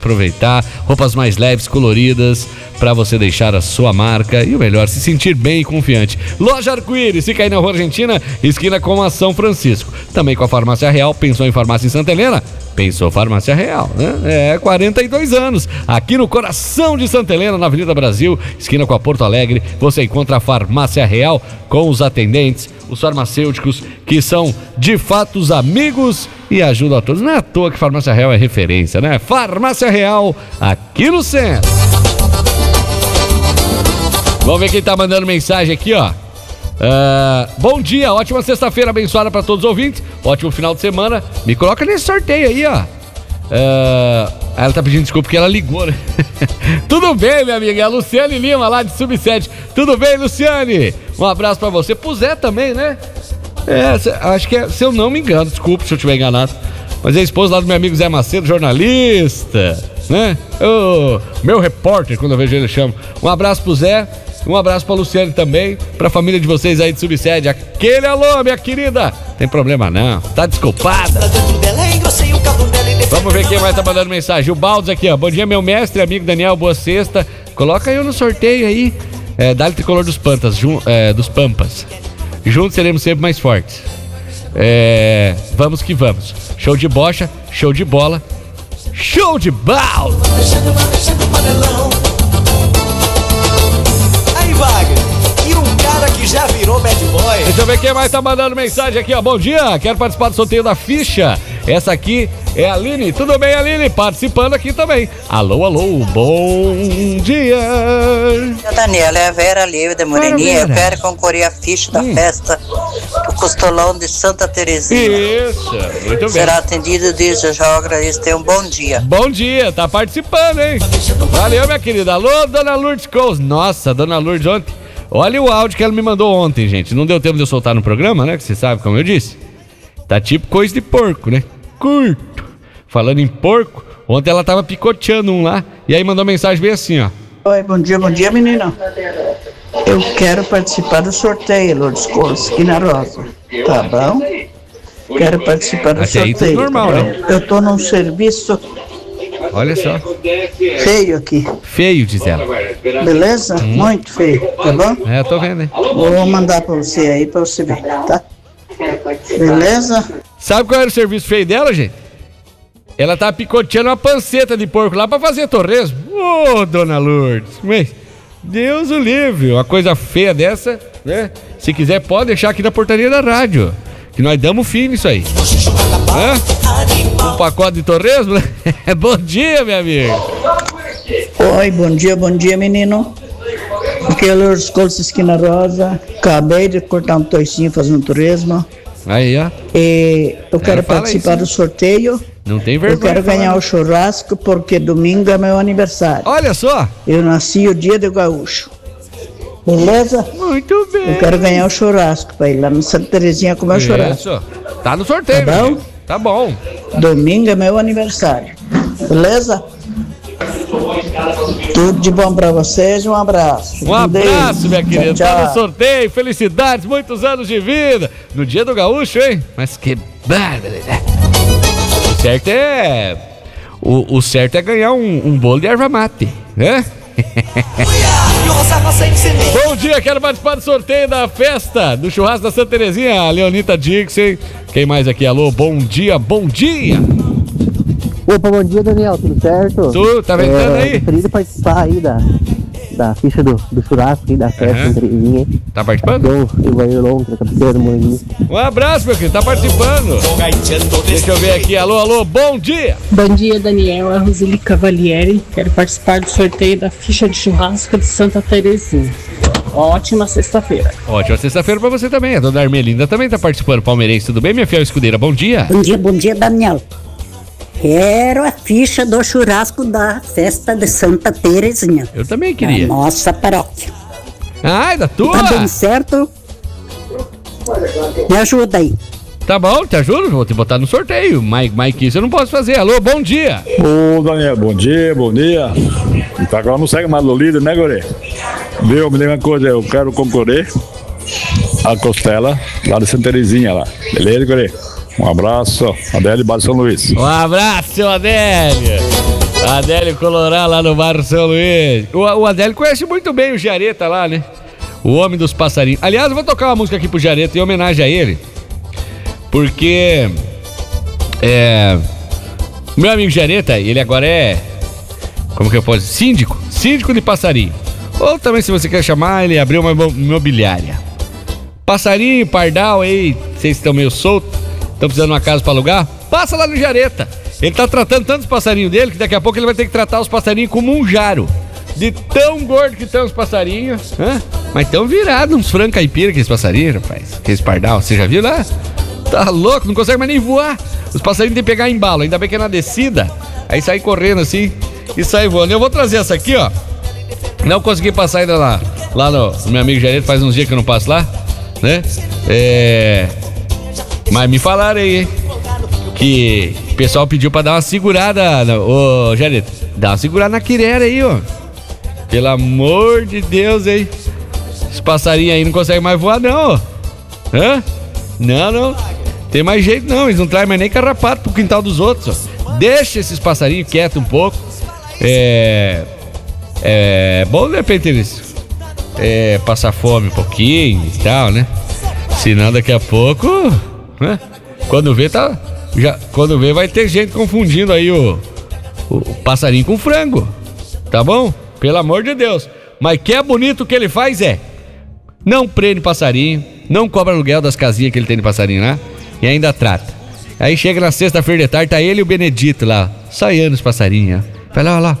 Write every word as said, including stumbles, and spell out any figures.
Aproveitar roupas mais leves, coloridas, para você deixar a sua marca e o melhor, se sentir bem e confiante. Loja Arco-Íris, fica aí na Rua Argentina, esquina com a São Francisco. Também com a Farmácia Real. Pensou em farmácia em Santa Helena? Pensou Farmácia Real, né? É, quarenta e dois anos. Aqui no coração de Santa Helena, na Avenida Brasil, esquina com a Porto Alegre, você encontra a Farmácia Real com os atendentes, os farmacêuticos que são de fato os amigos e ajudam a todos. Não é à toa que Farmácia Real é referência, né? Farmácia Real, aqui no centro. Vamos ver quem tá mandando mensagem aqui, ó. Uh, bom dia, ótima sexta-feira abençoada para todos os ouvintes. Ótimo final de semana. Me coloca nesse sorteio aí, ó. Uh, ela tá pedindo desculpa porque ela ligou, né? Tudo bem, minha amiga? É a Luciane Lima, lá de Subsede. Tudo bem, Luciane? Um abraço pra você. Pro Zé também, né? É, cê, acho que é, se eu não me engano, desculpa se eu estiver enganado. Mas é a esposa lá do meu amigo Zé Macedo, jornalista, né? O meu repórter, quando eu vejo ele, chamo. Um abraço pro Zé. Um abraço pra Luciane também, pra família de vocês aí de Subsede. Aquele alô, minha querida. Tem problema não, tá desculpada. Vamos ver quem mais tá mandando mensagem. O Baldos aqui, ó. Bom dia, meu mestre, amigo Daniel, boa sexta. Coloca eu no sorteio aí. É, Dá-lhe tricolor dos Pantas, jun, é, dos Pampas. Juntos seremos sempre mais fortes. É, vamos que vamos. Show de bocha, show de bola, show de balde. E um cara que já virou bad boy. Deixa eu ver quem mais tá mandando mensagem aqui, ó. Bom dia, quero participar do sorteio da ficha. Essa aqui é a Aline. Tudo bem, Aline? Participando aqui também. Alô, alô, bom dia. Daniela, é a Vera Leu de Moreninha. Eu quero concorrer à ficha da hum. festa do Costolão de Santa Terezinha. Isso, muito bem. Será atendido desde já, eu agradeço. Tenha um bom dia. Bom dia, tá participando, hein? Valeu, minha querida. Alô, dona Lourdes Coles. Nossa, dona Lourdes, ontem. Olha o áudio que ela me mandou ontem, gente. Não deu tempo de eu soltar no programa, né? Que você sabe, como eu disse. Tá tipo coisa de porco, né? Curto. Falando em porco, ontem ela tava picoteando um lá. E aí mandou mensagem bem assim, ó. Oi, bom dia, bom dia, menina. Eu quero participar do sorteio, Lourdes Coles, aqui na Rosa. Tá bom? Quero participar do Até sorteio. aí tudo normal, tá, né? Eu tô num serviço... Olha só. Feio aqui. Feio, diz ela. Beleza? Hum. Muito feio, tá bom? É, eu tô vendo, hein? Vou mandar pra você aí, pra você ver, tá? Beleza? Sabe qual era o serviço feio dela, gente? Ela tá picoteando uma panceta de porco lá pra fazer torresmo. Ô, oh, dona Lourdes. Mas, Deus o livre. Uma coisa feia dessa, né? Se quiser, pode deixar aqui na portaria da rádio. Que nós damos fim nisso aí. Hã? Um pacote de torresmo, né? Bom dia, minha amiga. Oi, bom dia, bom dia, menino. Aqui é Lourdes Coles, esquina Rosa. Acabei de cortar um toicinho, fazer um torresmo. Aí, ó. E eu quero participar do sorteio. Não tem vergonha. Eu quero ganhar o churrasco porque domingo é meu aniversário. Olha só. Eu nasci o dia do gaúcho. Beleza? Muito bem. Eu quero ganhar o churrasco pra ir lá no Santa Terezinha comer o churrasco. Isso. Tá no sorteio, tá bom? Tá bom. Domingo é meu aniversário. Beleza? Tudo de bom pra vocês, um abraço. Um abraço, minha querida. Tchau, tchau. Tá no sorteio, felicidades, muitos anos de vida. No dia do gaúcho, hein? Mas que bárbaro. O certo é... O, o certo é ganhar um, um bolo de erva mate, né? Bom dia, quero participar do sorteio da festa do churrasco da Santa Terezinha. A Leonita Dixon. Quem mais aqui? Alô, bom dia, bom dia. Opa, bom dia, Daniel, tudo certo? Tu, tá ventando é, aí? Gostaria de participar aí da, da ficha do, do churrasco aí, da festa uhum. Terezinha. Tá participando? Eu, Ivair Lontra, cabeceira do Moreninha. Um abraço, meu querido, tá participando. Deixa eu ver aqui, alô, alô, bom dia. Bom dia, Daniel, é a Roseli Cavalieri. Quero participar do sorteio da ficha de churrasco de Santa Terezinha. Ótima sexta-feira. Ótima sexta-feira pra você também. A dona Armelinda também tá participando. Palmeirense, tudo bem, minha fiel escudeira? Bom dia. Bom dia, bom dia, Daniel. Quero a ficha do churrasco da festa de Santa Terezinha. Eu também queria. Da nossa paróquia. Ai, da tua? Tá bem certo? Me ajuda aí. Tá bom, te ajudo, vou te botar no sorteio. Mike, Mike, isso eu não posso fazer. Alô, bom dia. Ô, Daniel, bom dia, bom dia. Então agora não segue mais do líder, né, Gorê? Viu, me lembra uma coisa, eu quero concorrer a costela lá de Santa Terezinha lá. Beleza, Gorê? Um abraço, Adélio, Bairro São Luís. Um abraço, Adélio. Adélio Colorá lá no bairro São Luís. O, o Adélio conhece muito bem o Jareta lá, né? O homem dos passarinhos. Aliás, eu vou tocar uma música aqui pro Jareta em homenagem a ele. Porque é, meu amigo Jareta, ele agora é, como que eu posso dizer? Síndico. Síndico de passarinho. Ou também, se você quer chamar, ele abriu uma imobiliária. Passarinho, pardal aí, vocês estão meio soltos, estão precisando de uma casa pra alugar? Passa lá no Jareta. Ele tá tratando tantos passarinhos dele que daqui a pouco ele vai ter que tratar os passarinhos como um jaro. De tão gordo que estão os passarinhos. Hã? Mas tão virados, uns frango caipira, aqueles passarinhos, rapaz. Aqueles pardal, você já viu lá? Tá louco, não consegue mais nem voar. Os passarinhos tem que pegar embalo, ainda bem que é na descida. Aí sai correndo assim e sai voando. Eu vou trazer essa aqui, ó. Não consegui passar ainda lá. Lá no, no meu amigo Jareta, faz uns dias que eu não passo lá, né? É... Mas me falaram aí, hein? Que o pessoal pediu pra dar uma segurada. Ô, Jareta, dá uma segurada na quirera aí, ó. Pelo amor de Deus, hein? Os passarinhos aí não conseguem mais voar, não, ó. Hã? Não, não. Tem mais jeito, não. Eles não trazem mais nem carrapato pro quintal dos outros, ó. Deixa esses passarinhos quietos um pouco. É... É bom, de repente, eles é, passar fome um pouquinho e tal, né? Senão daqui a pouco, né? Quando vê, tá... Já, quando vê, vai ter gente confundindo aí o, o, o passarinho com frango. Tá bom? Pelo amor de Deus. Mas que é bonito o que ele faz é: não prende passarinho, não cobra aluguel das casinhas que ele tem de passarinho lá, e ainda trata. Aí chega na sexta-feira de tarde, tá ele e o Benedito lá, saiando os passarinhos. Vai lá, olha lá.